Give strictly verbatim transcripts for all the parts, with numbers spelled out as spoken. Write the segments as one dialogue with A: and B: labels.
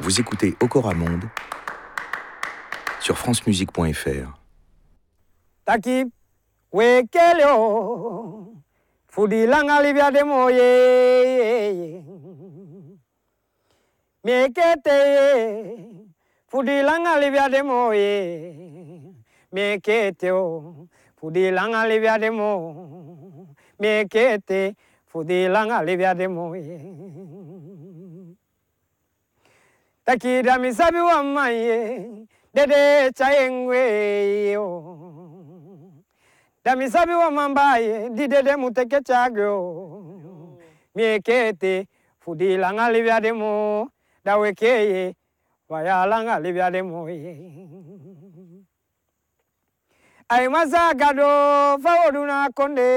A: Vous écoutez Okora Monde sur france musique point f r.
B: Taki wekeleo fudi langa livya de moye mekete fudi langa livya de moye mekete o fudi langa livya de mo mekete fudi langa livya de moye Taki da misabi wa maye dede chaengwe yo da misabi wa mambaye di dede muteke chagyo miekete fudi langa livya de mo da wekeye waya langa livya de mo ay masagado faoduna konde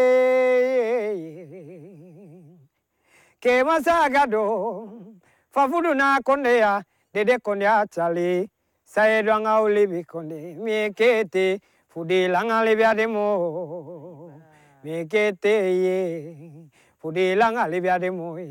B: ke masagado fafuduna konde ya dede konde achali saedo anga ulibi konde miekete fudi langa livya de mo miekete ye fudi langa livya de mo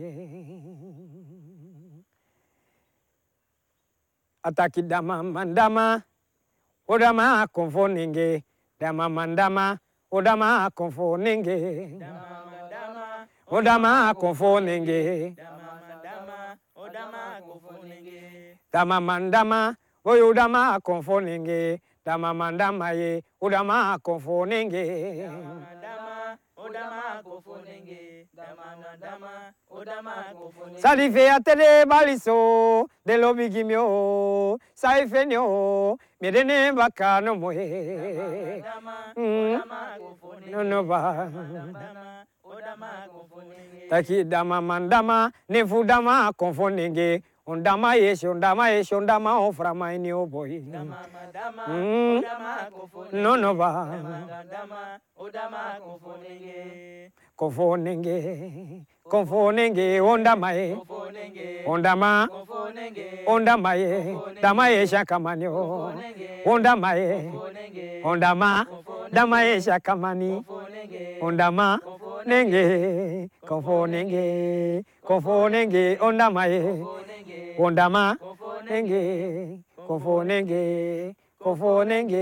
B: ataki dama mandama odama konfoninge dama mandama odama konfoninge dama mandama odama konfoninge dama mandama odama konfoninge dama mandama oyo udama konfoninge dama mandama ye udama konfoninge dama udama konfoninge dama mandama udama konfoninge salife atede baliso de lobigimio saifenio medene bakano moye dama udama konfoninge no no ba dama udama konfoninge taki dama mandama ne fudama konfoninge ondama yesho ondama yesho ondama oframa ini oboy dama dama odama konfoninge no no ba dama odama konfoninge konfoninge konfoninge ondama ye ondama ondama ye dama yesha kamanyo ondama ye ondama dama yesha kamani ondama nenge konfoninge konfoninge ondama ye ondama nenge konfoninge konfoninge